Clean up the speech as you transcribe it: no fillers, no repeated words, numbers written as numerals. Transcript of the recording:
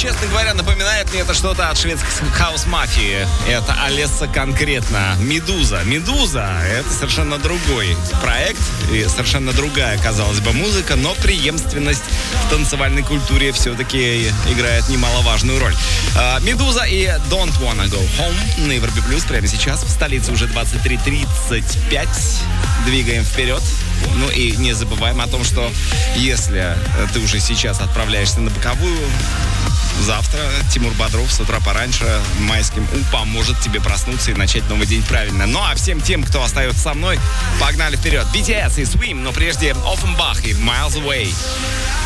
честно говоря, напоминает мне это что-то от шведской хаус-мафии. Это Алесса конкретно. Медуза. Медуза — это совершенно другой проект и совершенно другая, казалось бы, музыка, но преемственность в танцевальной культуре все-таки играет немаловажную роль. Медуза и Don't Wanna Go Home на Европе Плюс прямо сейчас. В столице уже 23:35. Двигаем вперед. Ну и не забываем о том, что если ты уже сейчас отправляешься на боковую, завтра Тимур Бодров с утра пораньше майским поможет тебе проснуться и начать новый день правильно. Ну а всем тем, кто остается со мной, погнали вперед. BTS и Swim, но прежде Offenbach и Miles Away.